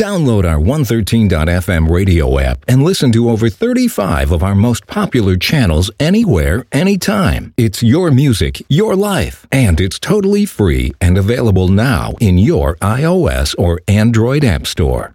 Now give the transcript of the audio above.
Download our 113.fm radio app and listen to over 35 of our most popular channels anywhere, anytime. It's your music, your life, and it's totally free and available now in your iOS or Android app store.